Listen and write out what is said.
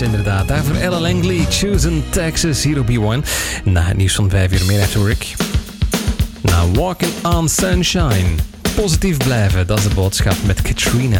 inderdaad. Daarvoor Ella Langley, Chosen Texas, hier op B1. Na het nieuws van 5 uur meer hoor ik. Walking on Sunshine. Positief blijven, dat is de boodschap met Katrina.